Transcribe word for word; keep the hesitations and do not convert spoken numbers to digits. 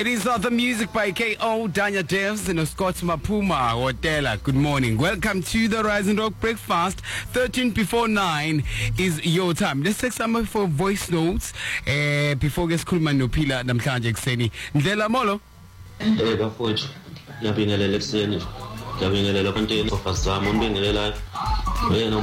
It is uh, the music by K O Danya Devs and Scott Mapuma Hotela. Good morning. Welcome to the Rise and Rock Breakfast. thirteen before nine is your time. Let's take some for voice notes uh, before we sikhuluma noPhila namhlanje ekseni. Ndlela Molo. Eh bafowethu. Ngiyabingelela ekseni. Ngiyabingelela konke ofazama umbingelela. Wena